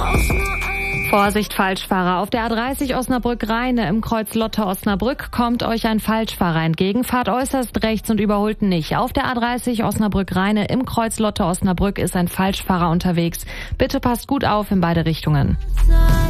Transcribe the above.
Vorsicht, Falschfahrer. Auf der A30 Osnabrück-Rheine im Kreuz Lotte-Osnabrück kommt euch ein Falschfahrer entgegen. Fahrt äußerst rechts und überholt nicht. Auf der A30 Osnabrück-Rheine im Kreuz Lotte-Osnabrück ist ein Falschfahrer unterwegs. Bitte passt gut auf in beide Richtungen.